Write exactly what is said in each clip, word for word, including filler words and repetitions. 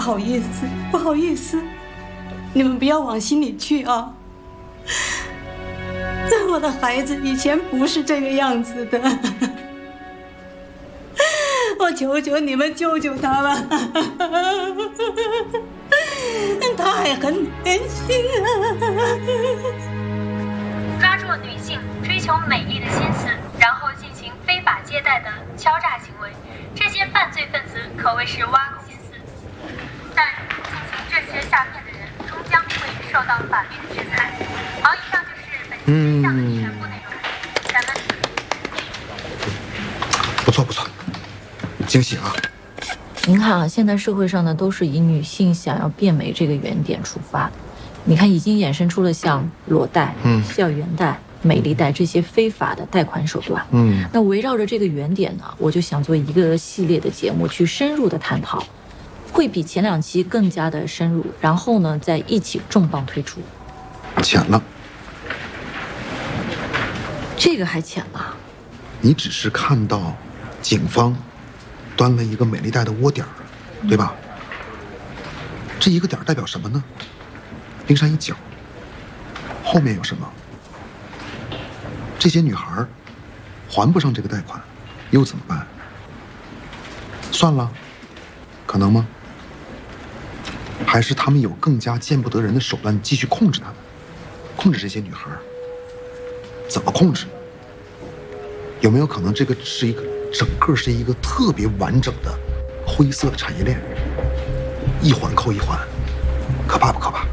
好意思，不好意思，你们不要往心里去啊。我的孩子以前不是这个样子的，我求求你们救救他吧，他还很年轻啊。 抓住女性追求美丽的心思，然后进行非法接待的敲诈行为，这些犯罪分子可谓是挖空心思。但进行这些诈骗的人终将会受到法律的制裁。好，以上就是本期真相的全部内容。咱们不错不错，惊喜啊！ 您看啊，现在社会上呢都是以女性想要变美这个原点出发的。你看，已经衍生出了像裸贷、嗯、校园贷、美丽贷这些非法的贷款手段。嗯，那围绕着这个原点呢，我就想做一个系列的节目，去深入的探讨，会比前两期更加的深入，然后呢，再一起重磅推出。 浅了， 这个还浅了。 你只是看到警方端了一个美丽贷的窝点儿，对吧？这一个点代表什么呢？冰山一角，后面有什么？这些女孩还不上这个贷款，又怎么办？算了，可能吗？还是他们有更加见不得人的手段继续控制他们，控制这些女孩？怎么控制？有没有可能这个是一个整个是一个特别完整的灰色产业链，一环扣一环，可怕不可怕？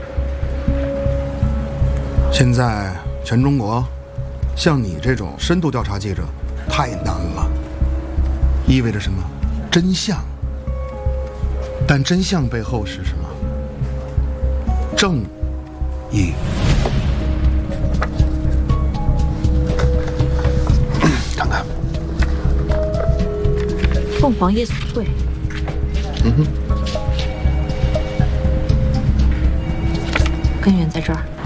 现在全中国，像你这种深度调查记者太难了。意味着什么？真相。但真相背后是什么？正义。 看看， 凤凰夜总会。 嗯哼。 根源在这儿。